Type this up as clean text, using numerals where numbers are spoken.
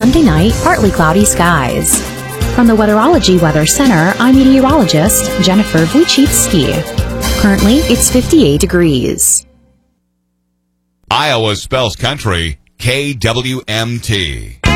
Sunday night, partly cloudy skies. From the Weatherology Weather Center, I'm meteorologist Jennifer Wojcicki. Currently, it's 58 degrees. Iowa spells country, KWMT.